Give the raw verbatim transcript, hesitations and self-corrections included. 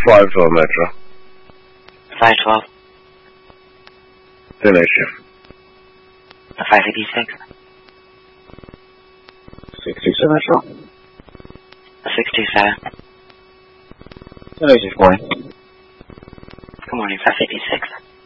five twelve Metro. five twelve. Donation. five eighty-six. sixty-seven Metro. sixty-seven. Donation, good morning. Good morning, five eighty-six.